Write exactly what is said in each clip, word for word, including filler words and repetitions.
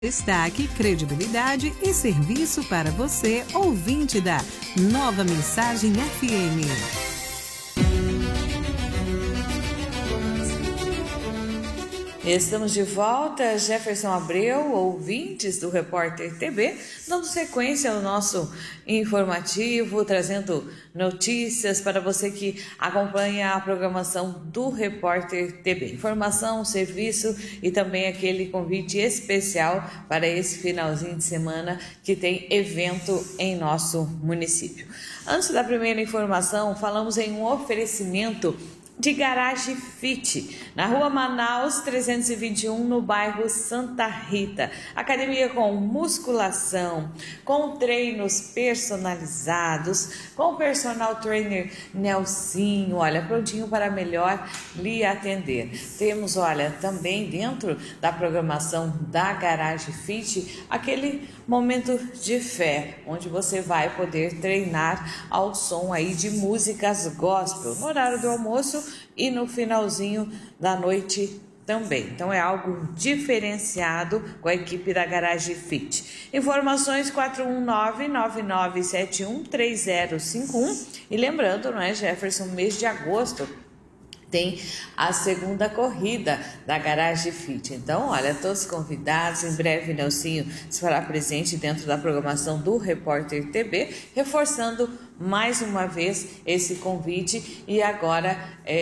Destaque, credibilidade e serviço para você, ouvinte da Nova Mensagem F M. Estamos de volta, Jefferson Abreu, ouvintes do Repórter T B, dando sequência ao nosso informativo, trazendo notícias para você que acompanha a programação do Repórter T B. Informação, serviço e também aquele convite especial para esse finalzinho de semana que tem evento em nosso município. Antes da primeira informação, falamos em um oferecimento de Garage Fit, na rua Manaus trezentos e vinte e um, no bairro Santa Rita. Academia com musculação, com treinos personalizados, com personal trainer Nelsinho, olha, prontinho para melhor lhe atender. Temos, olha, também dentro da programação da Garage Fit, aquele momento de fé, onde você vai poder treinar ao som aí de músicas gospel, no horário do almoço e no finalzinho da noite também. Então é algo diferenciado com a equipe da Garage Fit. Informações quatro um nove, nove nove sete um, três zero cinco um. E lembrando, não é, Jefferson, mês de agosto tem a segunda corrida da Garage Fit. Então, olha, todos convidados. Em breve, Nelsinho estará presente dentro da programação do Repórter T B, reforçando mais uma vez esse convite. E agora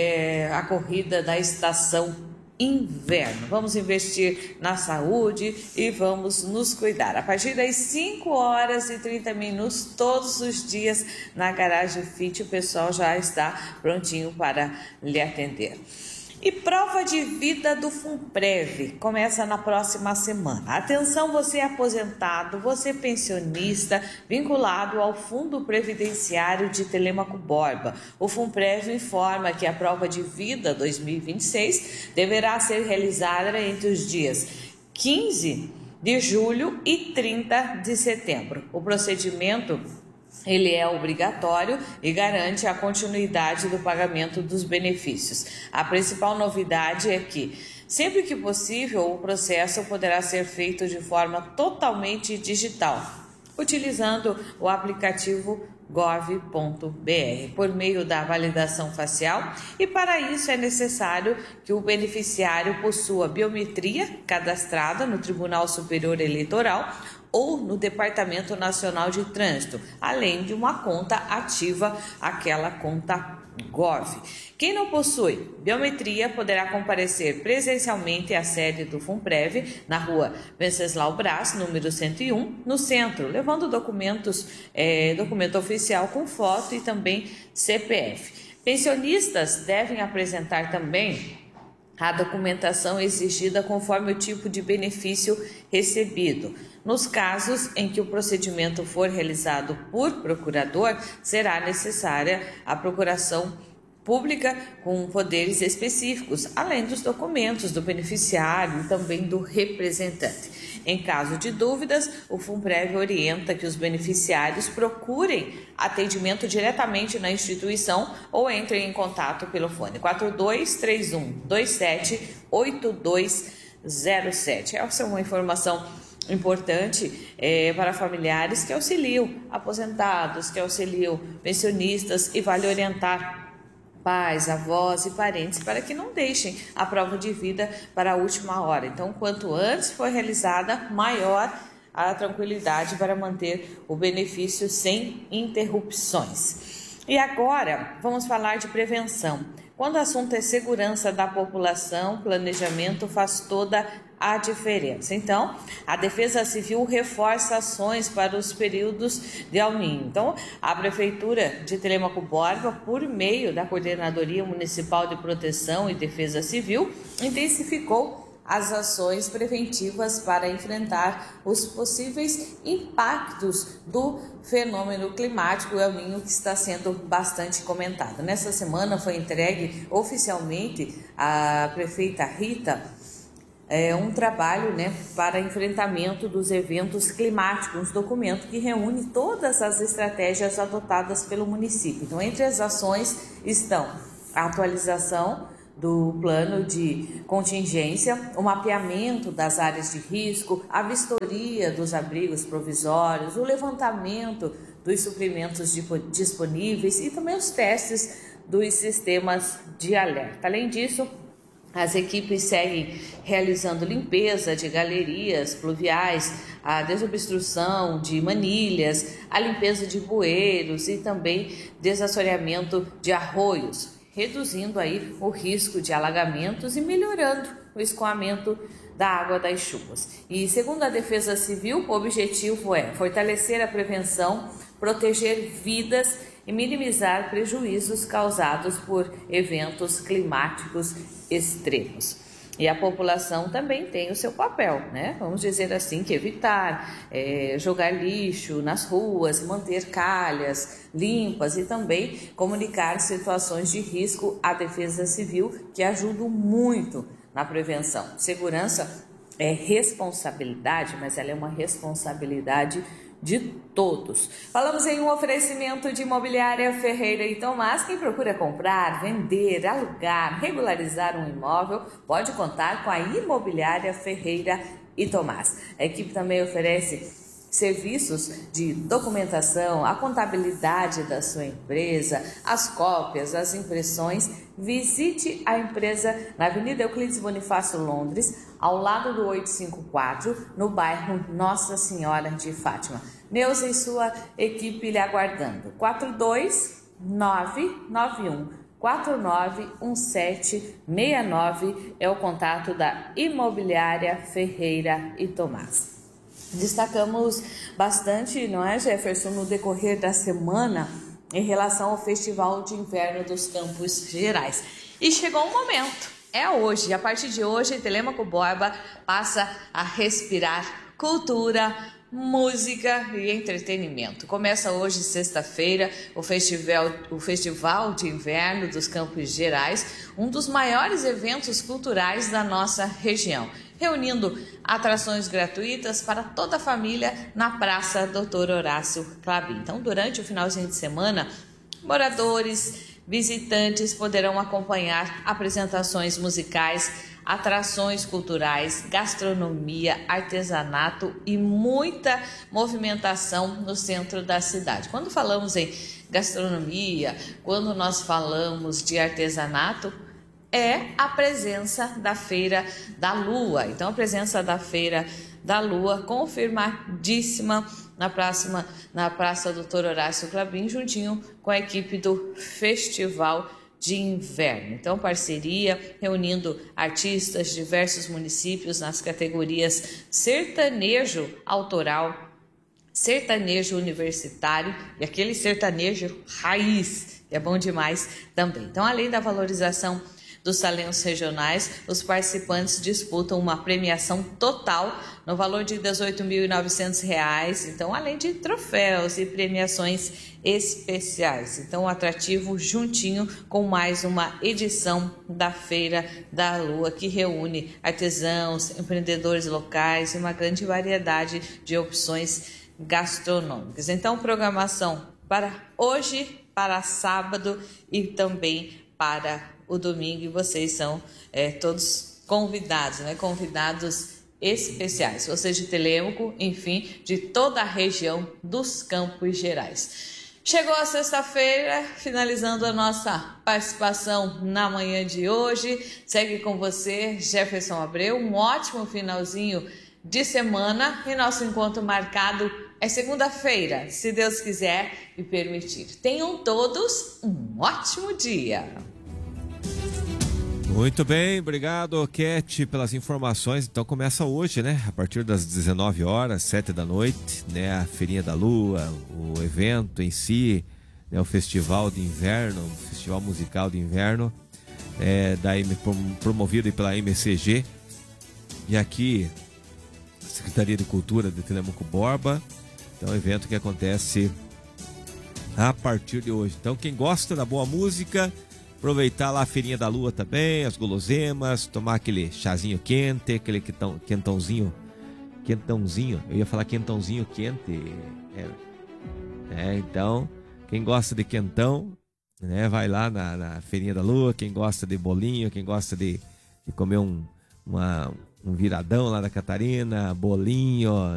é a corrida da estação inverno. Vamos investir na saúde e vamos nos cuidar. A partir das cinco horas e trinta minutos, todos os dias na Garage Fit, o pessoal já está prontinho para lhe atender. E prova de vida do FUNPREV começa na próxima semana. Atenção, você aposentado, você pensionista, vinculado ao Fundo Previdenciário de Telêmaco Borba. O FUNPREV informa que a prova de vida dois mil e vinte e seis deverá ser realizada entre os dias quinze de julho e trinta de setembro. O procedimento ele é obrigatório e garante a continuidade do pagamento dos benefícios. A principal novidade é que, sempre que possível, o processo poderá ser feito de forma totalmente digital, utilizando o aplicativo gov ponto br, por meio da validação facial, e para isso é necessário que o beneficiário possua biometria cadastrada no Tribunal Superior Eleitoral ou no Departamento Nacional de Trânsito, além de uma conta ativa, aquela conta Gov. Quem não possui biometria poderá comparecer presencialmente à sede do FUNPREV, na rua Venceslau Braz, número cento e um, no centro, levando documentos, é, documento oficial com foto e também C P F. Pensionistas devem apresentar também a documentação exigida conforme o tipo de benefício recebido. Nos casos em que o procedimento for realizado por procurador, será necessária a procuração pública com poderes específicos, além dos documentos do beneficiário e também do representante. Em caso de dúvidas, o FUNPREV orienta que os beneficiários procurem atendimento diretamente na instituição ou entrem em contato pelo fone quatro dois três um, dois sete oito dois zero sete. Essa é uma informação importante é, para familiares que auxiliam aposentados, que auxiliam pensionistas, e vale orientar pais, avós e parentes para que não deixem a prova de vida para a última hora. Então, quanto antes for realizada, maior a tranquilidade para manter o benefício sem interrupções. E agora, vamos falar de prevenção. Quando o assunto é segurança da população, planejamento faz toda a diferença. Então, a Defesa Civil reforça ações para os períodos de El Niño. Então, a Prefeitura de Telêmaco Borba, por meio da Coordenadoria Municipal de Proteção e Defesa Civil, intensificou as ações preventivas para enfrentar os possíveis impactos do fenômeno climático El Niño, que está sendo bastante comentado. Nessa semana foi entregue oficialmente à prefeita Rita é, um trabalho, né, para enfrentamento dos eventos climáticos, um documento que reúne todas as estratégias adotadas pelo município. Então, entre as ações estão a atualização do plano de contingência, o mapeamento das áreas de risco, a vistoria dos abrigos provisórios, o levantamento dos suprimentos disponíveis e também os testes dos sistemas de alerta. Além disso, as equipes seguem realizando limpeza de galerias pluviais, a desobstrução de manilhas, a limpeza de bueiros e também desassoreamento de arroios, reduzindo aí o risco de alagamentos e melhorando o escoamento da água das chuvas. E segundo a Defesa Civil, o objetivo é fortalecer a prevenção, proteger vidas e minimizar prejuízos causados por eventos climáticos extremos. E a população também tem o seu papel, né? Vamos dizer assim, que evitar é, jogar lixo nas ruas, manter calhas limpas e também comunicar situações de risco à Defesa Civil, que ajudam muito na prevenção. Segurança é responsabilidade, mas ela é uma responsabilidade de todos. Falamos em um oferecimento de Imobiliária Ferreira e Tomás. Quem procura comprar, vender, alugar, regularizar um imóvel, pode contar com a Imobiliária Ferreira e Tomás. A equipe também oferece serviços de documentação, a contabilidade da sua empresa, as cópias, as impressões. Visite a empresa na Avenida Euclides Bonifácio, Londres, ao lado do oitocentos e cinquenta e quatro, no bairro Nossa Senhora de Fátima. Neuza e sua equipe lhe aguardando. quatro dois nove nove um quatro nove um sete seis nove é o contato da Imobiliária Ferreira e Tomás. Destacamos bastante, não é, Jefferson, no decorrer da semana em relação ao Festival de Inverno dos Campos Gerais. E chegou o momento, é hoje. A partir de hoje, Telêmaco Borba passa a respirar cultura, música e entretenimento. Começa hoje, sexta-feira, o festival, o Festival de Inverno dos Campos Gerais, um dos maiores eventos culturais da nossa região, reunindo atrações gratuitas para toda a família na Praça doutor Horácio Klabin. Então, durante o finalzinho de semana, moradores, visitantes poderão acompanhar apresentações musicais, atrações culturais, gastronomia, artesanato e muita movimentação no centro da cidade. Quando falamos em gastronomia, quando nós falamos de artesanato, é a presença da Feira da Lua. Então, a presença da Feira da Lua confirmadíssima na, próxima, na Praça doutor Horácio Klabin, juntinho com a equipe do Festival de Inverno. Então, parceria reunindo artistas de diversos municípios nas categorias sertanejo autoral, sertanejo universitário e aquele sertanejo raiz, que é bom demais também. Então, além da valorização dos talentos regionais, os participantes disputam uma premiação total no valor de dezoito mil e novecentos reais, então além de troféus e premiações especiais. Então, um atrativo juntinho com mais uma edição da Feira da Lua, que reúne artesãos, empreendedores locais e uma grande variedade de opções gastronômicas. Então, programação para hoje, para sábado e também para o domingo, e vocês são é, todos convidados, né? Convidados especiais, vocês de Telêmaco, enfim, de toda a região dos Campos Gerais. Chegou a sexta-feira, finalizando a nossa participação na manhã de hoje. Segue com você, Jefferson Abreu, um ótimo finalzinho de semana e nosso encontro marcado é segunda-feira, se Deus quiser e permitir. Tenham todos um ótimo dia. Muito bem, obrigado, Cat, pelas informações. Então começa hoje, né? A partir das dezenove horas, sete da noite, né? A Feirinha da Lua, o evento em si, né? O Festival de Inverno, o Festival Musical de Inverno, é, da, promovido pela M C G. E aqui, a Secretaria de Cultura de Telêmaco Borba. Então, evento que acontece a partir de hoje. Então, quem gosta da boa música, aproveitar lá a Feirinha da Lua também, as guloseimas, tomar aquele chazinho quente, aquele quentão, quentãozinho, quentãozinho, eu ia falar quentãozinho quente, é, é, então, quem gosta de quentão, né? Vai lá na, na Feirinha da Lua, quem gosta de bolinho, quem gosta de, de comer um, uma, um viradão lá da Catarina, bolinho,